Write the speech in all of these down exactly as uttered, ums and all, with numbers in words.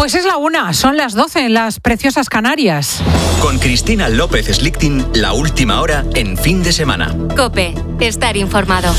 Pues es la una, son las doce en las preciosas Canarias. Con Cristina López Slichting, la última hora en fin de semana. COPE, estar informado.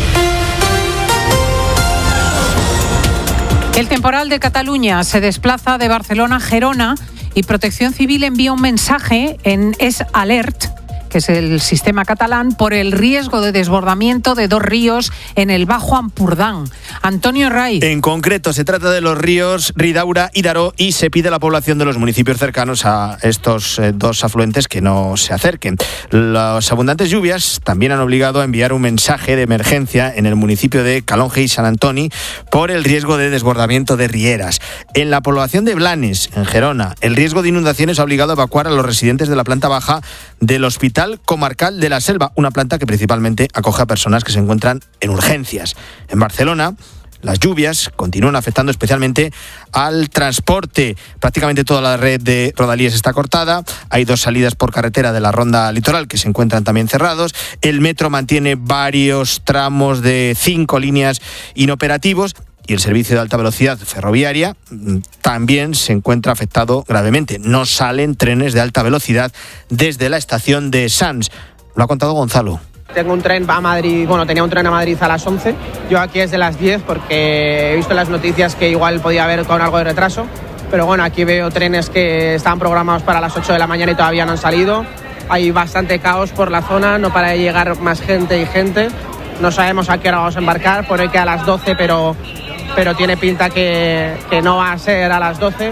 El temporal de Cataluña se desplaza de Barcelona a Gerona y Protección Civil envía un mensaje en Es Alert, que es el sistema catalán, por el riesgo de desbordamiento de dos ríos en el Bajo Ampurdán. Antonio Ray. En concreto, se trata de los ríos Ridaura y Daró y se pide a la población de los municipios cercanos a estos eh, dos afluentes que no se acerquen. Las abundantes lluvias también han obligado a enviar un mensaje de emergencia en el municipio de Calonge y San Antoni por el riesgo de desbordamiento de rieras. En la población de Blanes, en Gerona, el riesgo de inundaciones ha obligado a evacuar a los residentes de la planta baja del Hospital Comarcal de la Selva, una planta que principalmente acoge a personas que se encuentran en urgencias. En Barcelona, las lluvias continúan afectando especialmente al transporte. Prácticamente toda la red de rodalíes está cortada. Hay dos salidas por carretera de la ronda litoral que se encuentran también cerrados. El metro mantiene varios tramos de cinco líneas inoperativos. Y el servicio de alta velocidad ferroviaria también se encuentra afectado gravemente. No salen trenes de alta velocidad desde la estación de Sants. Lo ha contado Gonzalo. Tengo un tren a Madrid, bueno, tenía un tren a Madrid a las once. Yo aquí es de las diez porque he visto en las noticias que igual podía haber con algo de retraso. Pero bueno, aquí veo trenes que estaban programados para las ocho de la mañana y todavía no han salido. Hay bastante caos por la zona, no para de llegar más gente y gente. No sabemos a qué hora vamos a embarcar, pone que a las doce, pero... pero tiene pinta que, que no va a ser a las doce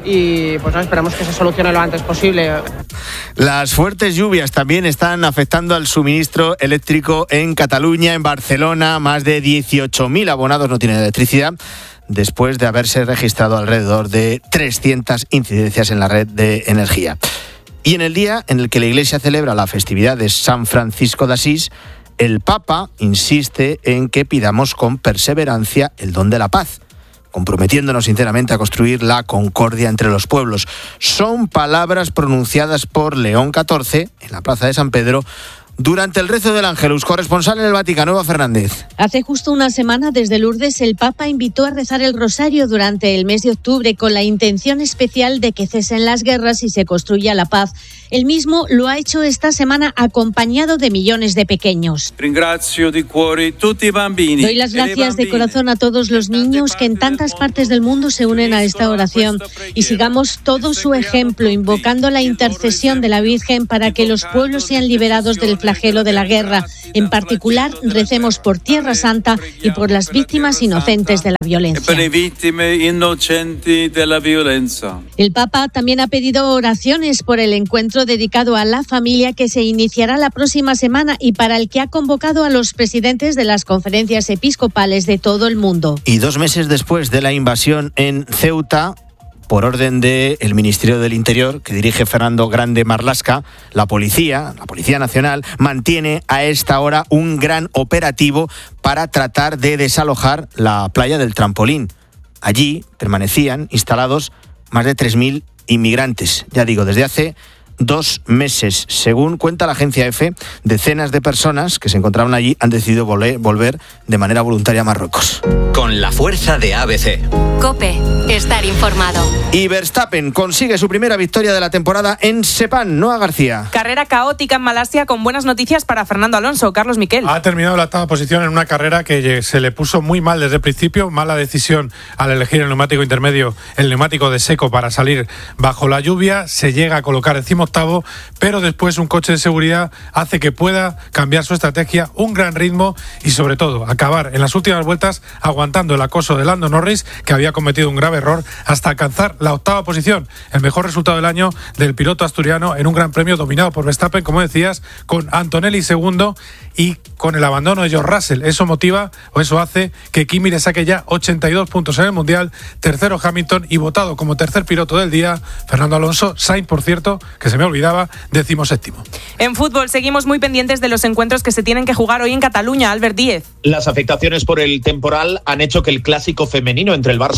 y pues no, esperamos que se solucione lo antes posible. Las fuertes lluvias también están afectando al suministro eléctrico en Cataluña, en Barcelona. Más de dieciocho mil abonados no tienen electricidad después de haberse registrado alrededor de trescientas incidencias en la red de energía. Y en el día en el que la Iglesia celebra la festividad de San Francisco de Asís, el Papa insiste en que pidamos con perseverancia el don de la paz, comprometiéndonos sinceramente a construir la concordia entre los pueblos. Son palabras pronunciadas por León catorce en la Plaza de San Pedro durante el rezo del Ángelus. Corresponsal en el Vaticano, Eva Fernández. Hace justo una semana desde Lourdes el Papa invitó a rezar el rosario durante el mes de octubre con la intención especial de que cesen las guerras y se construya la paz. Él mismo lo ha hecho esta semana acompañado de millones de pequeños. Doy las gracias de corazón a todos los niños que en tantas partes del mundo se unen a esta oración y sigamos todo su ejemplo, invocando la intercesión de la Virgen para que los pueblos sean liberados del flagelo de la guerra. En particular, recemos por Tierra Santa y por las víctimas inocentes de la violencia. El Papa también ha pedido oraciones por el encuentro dedicado a la familia que se iniciará la próxima semana y para el que ha convocado a los presidentes de las conferencias episcopales de todo el mundo. Y dos meses después de la invasión en Ceuta, por orden del Ministerio del Interior, que dirige Fernando Grande Marlaska, la policía, la Policía Nacional, mantiene a esta hora un gran operativo para tratar de desalojar la playa del Trampolín. Allí permanecían instalados más de tres mil inmigrantes, ya digo, desde hace dos meses. Según cuenta la agencia EFE, decenas de personas que se encontraban allí han decidido volver, volver de manera voluntaria a Marruecos. Con la fuerza de A B C. COPE, estar informado. Y Verstappen consigue su primera victoria de la temporada en Sepang. Noa García. Carrera caótica en Malasia con buenas noticias para Fernando Alonso. Carlos Miquel. Ha terminado la octava posición en una carrera que se le puso muy mal desde el principio. Mala decisión al elegir el neumático intermedio, el neumático de seco para salir bajo la lluvia. Se llega a colocar encima octavo, pero después un coche de seguridad hace que pueda cambiar su estrategia, un gran ritmo y sobre todo acabar en las últimas vueltas aguantando el acoso de Lando Norris, que había cometido un grave error, hasta alcanzar la octava posición, el mejor resultado del año del piloto asturiano en un gran premio dominado por Verstappen, como decías, con Antonelli segundo y con el abandono de George Russell. Eso motiva o eso hace que Kimi le saque ya ochenta y dos puntos en el Mundial, tercero Hamilton y votado como tercer piloto del día Fernando Alonso. Sainz, por cierto, que se me olvidaba, decimoséptimo. En fútbol seguimos muy pendientes de los encuentros que se tienen que jugar hoy en Cataluña. Albert Díez. Las afectaciones por el temporal han hecho que el clásico femenino entre el Barça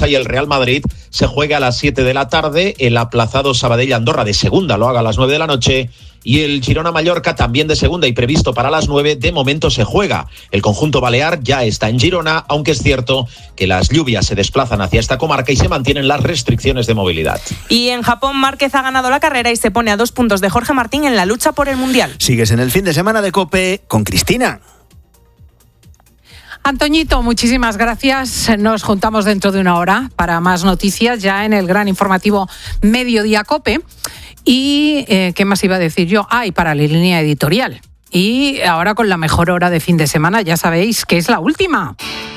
Barça y el Real Madrid se juega a las siete de la tarde, el aplazado Sabadell-Andorra de segunda lo haga a las nueve de la noche y el Girona-Mallorca también de segunda y previsto para las nueve, de momento se juega. El conjunto balear ya está en Girona, aunque es cierto que las lluvias se desplazan hacia esta comarca y se mantienen las restricciones de movilidad. Y en Japón, Márquez ha ganado la carrera y se pone a dos puntos de Jorge Martín en la lucha por el Mundial. Sigues en el fin de semana de COPE con Cristina. Antoñito, muchísimas gracias. Nos juntamos dentro de una hora para más noticias ya en el gran informativo Mediodía COPE. Y, eh, ¿qué más iba a decir yo? Ah, y para la línea editorial. Y ahora con la mejor hora de fin de semana, ya sabéis que es la última.